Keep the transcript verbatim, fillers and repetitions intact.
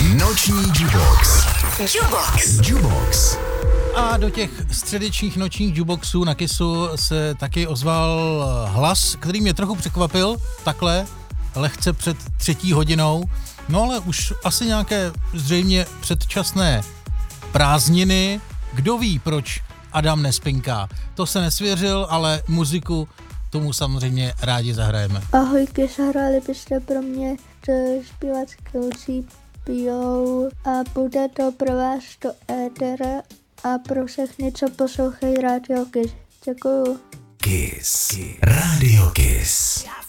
Noční Jubox. Jubox. Jubox. A do těch středečních nočních jukeboxů na Kissu se taky ozval hlas, který mě trochu překvapil, takhle, lehce před třetí hodinou. No ale už asi nějaké zřejmě předčasné prázdniny. Kdo ví, proč Adam nespinká. To se nesvěřil, ale muziku tomu samozřejmě rádi zahrajeme. Ahoj, Kiss, hráli byste pro mě s zpěvackou cípijou a bude to pro vás do étera a pro všechny, co poslouchají Radio Kiss. Děkuju. Kiss. Radio Kiss.